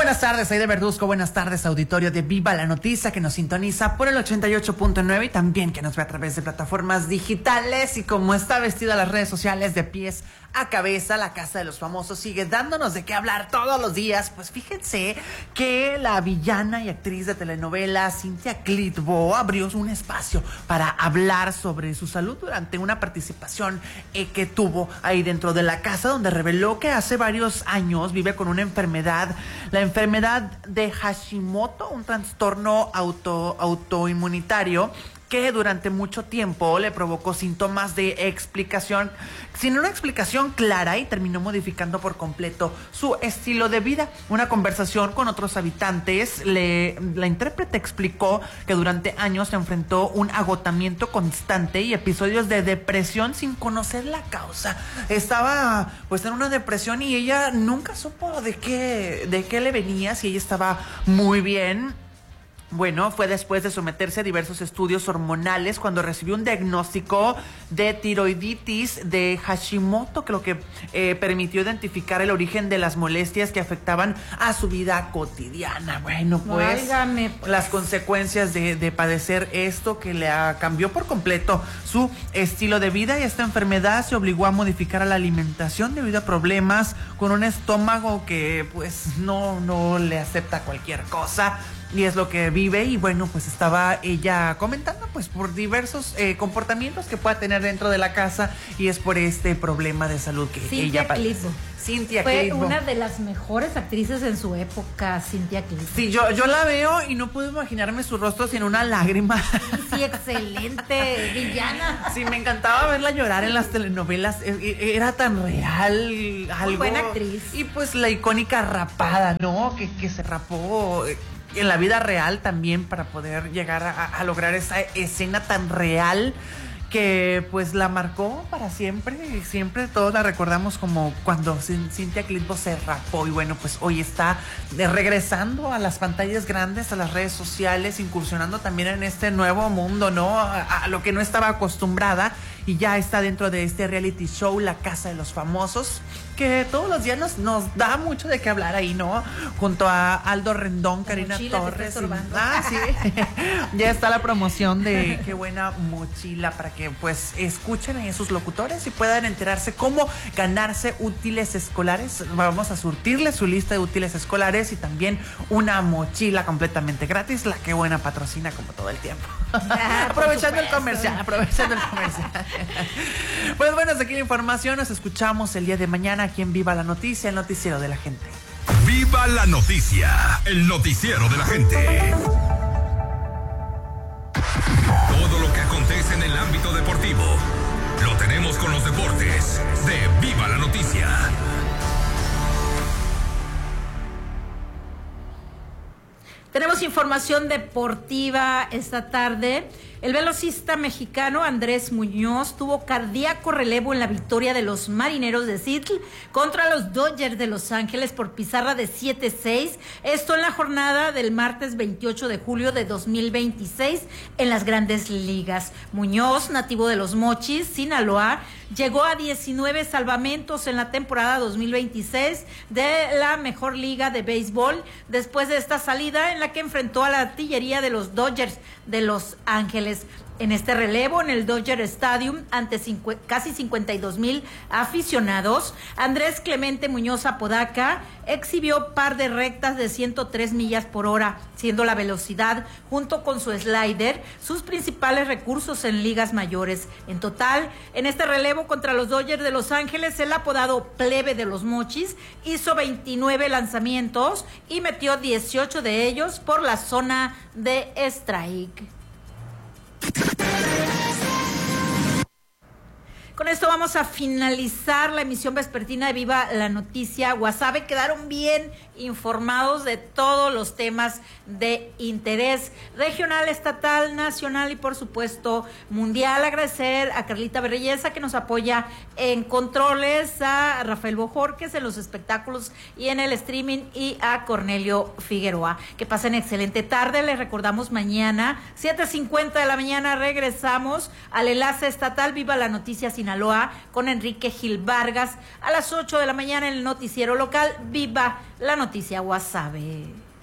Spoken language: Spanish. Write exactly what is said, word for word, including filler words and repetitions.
buenas tardes, Aide Verduzco. Buenas tardes, auditorio de Viva la Noticia, que nos sintoniza por el ochenta y ocho punto nueve y también que nos ve a través de plataformas digitales. Y como está vestida las redes sociales de pies a cabeza, la Casa de los Famosos sigue dándonos de qué hablar todos los días. Pues fíjense que la villana y actriz de telenovela Cynthia Clitbo abrió un espacio para hablar sobre su salud durante una participación eh, que tuvo ahí dentro de la casa, donde reveló que hace varios años vive con una enfermedad, la enfermedad de Hashimoto, un trastorno auto, autoinmunitario que durante mucho tiempo le provocó síntomas de explicación, sin una explicación clara, y terminó modificando por completo su estilo de vida. Una conversación con otros habitantes, le, la intérprete explicó que durante años se enfrentó un agotamiento constante y episodios de depresión sin conocer la causa. Estaba pues en una depresión y ella nunca supo de qué, de qué le venía, si ella estaba muy bien. Bueno, fue después de someterse a diversos estudios hormonales cuando recibió un diagnóstico de tiroiditis de Hashimoto, que lo que eh, permitió identificar el origen de las molestias que afectaban a su vida cotidiana. Bueno, pues, Válgame, pues. las consecuencias de, de padecer esto, que le cambió por completo su estilo de vida, y esta enfermedad se obligó a modificar la alimentación debido a problemas con un estómago que pues no, no le acepta cualquier cosa. Y es lo que vive, y bueno, pues estaba ella comentando pues por diversos eh, comportamientos que pueda tener dentro de la casa, y es por este problema de salud que Cynthia ella Clitbo. Cynthia Fue Clitbo. una de las mejores actrices en su época, Cynthia Clitbo. Sí, yo, yo la veo y no puedo imaginarme su rostro sin una lágrima. Sí, excelente, villana. Sí, me encantaba verla llorar en las telenovelas, era tan real, algo. Muy buena actriz. Y pues la icónica rapada, ¿no? Que, que se rapó en la vida real también para poder llegar a, a lograr esa escena tan real que pues la marcó para siempre. Y siempre todos la recordamos como cuando Cynthia Clitbo se rapó, y bueno, pues hoy está regresando a las pantallas grandes, a las redes sociales, incursionando también en este nuevo mundo, ¿no? A, a lo que no estaba acostumbrada, y ya está dentro de este reality show, La Casa de los Famosos, que todos los días nos, nos da mucho de qué hablar ahí, ¿no? Junto a Aldo Rendón, Karina mochila Torres. Y, ah, sí. Ya está la promoción de Qué Buena Mochila, para que pues escuchen a esos locutores y puedan enterarse cómo ganarse útiles escolares. Vamos a surtirles su lista de útiles escolares y también una mochila completamente gratis. La Qué Buena patrocina como todo el tiempo. Ah, aprovechando el comercial, aprovechando el comercial. Pues bueno, hasta aquí la información. Nos escuchamos el día de mañana aquí en Viva la Noticia, el noticiero de la gente. Viva la Noticia, el noticiero de la gente. Todo lo que acontece en el ámbito deportivo lo tenemos con los deportes de Viva la Noticia. Tenemos información deportiva esta tarde. El velocista mexicano Andrés Muñoz tuvo cardíaco relevo en la victoria de los Marineros de Seattle contra los Dodgers de Los Ángeles por pizarra de siete seis. Esto en la jornada del martes veintiocho de julio de dos mil veintiséis en las Grandes Ligas. Muñoz, nativo de Los Mochis, Sinaloa, llegó a diecinueve salvamentos en la temporada dos mil veintiséis de la mejor liga de béisbol, después de esta salida en la que enfrentó a la artillería de los Dodgers de Los Ángeles. En este relevo, en el Dodger Stadium, ante cincu- casi cincuenta y dos mil aficionados, Andrés Clemente Muñoz Apodaca exhibió par de rectas de ciento tres millas por hora, siendo la velocidad, junto con su slider, sus principales recursos en ligas mayores. En total, en este relevo contra los Dodgers de Los Ángeles, el apodado Plebe de los Mochis hizo veintinueve lanzamientos y metió dieciocho de ellos por la zona de strike. Con esto vamos a finalizar la emisión vespertina de Viva la Noticia. Guasave, quedaron bien informados de todos los temas de interés regional, estatal, nacional y por supuesto mundial. Agradecer a Carlita Berreyesa, que nos apoya en controles, a Rafael Bojorques en los espectáculos y en el streaming, y a Cornelio Figueroa. Que pasen excelente tarde. Les recordamos mañana siete cincuenta de la mañana regresamos al enlace estatal Viva la Noticia Sinaloa. Sinaloa, con Enrique Gil Vargas, a las ocho de la mañana en el noticiero local Viva la Noticia Guasave.